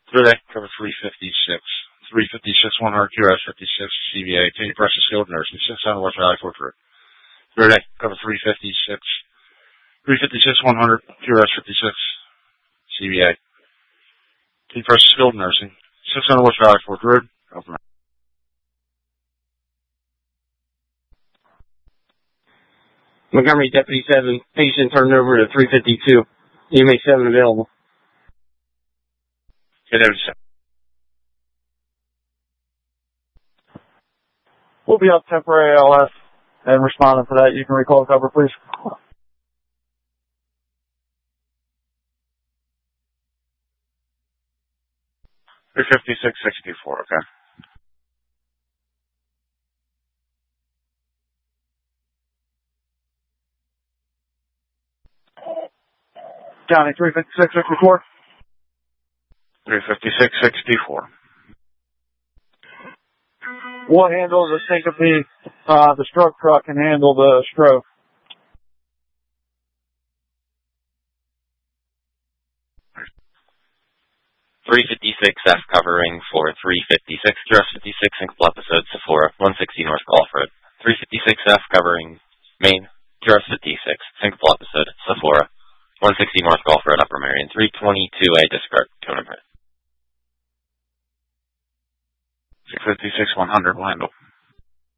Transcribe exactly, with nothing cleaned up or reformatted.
Today, cover three fifty-six. three fifty-six, one hundred, Q R S fifty-six, C V A, Tiny Precious Skilled Nursing, six hundred West Valley, Fort Worth. Today, cover three fifty-six. three fifty-six, one hundred, Q R S fifty-six, C V A, Tiny Precious Skilled Nursing, six hundred West Valley, Fort Worth. Over. Montgomery Deputy seven, patient turned over to three fifty-two. E M A seven available. Okay, Deputy seven. We'll be on temporary L S and responding to that. You can recall cover, please. three fifty-six, sixty-four, okay. County three fifty-six, sixty-four. three fifty-six, sixty-four. We'll handle the syncope. Uh, the stroke truck can handle the stroke. three fifty-six F covering for three fifty-six, Q R S fifty-six, syncopal episode, Sephora, one sixty North Gulf Road. three fifty-six F covering Maine, Q R S fifty-six, syncopal episode, Sephora, one sixty North Gulf Road, Upper Marion. three twenty-two A discard, tone of three fifty-six, one hundred, will handle.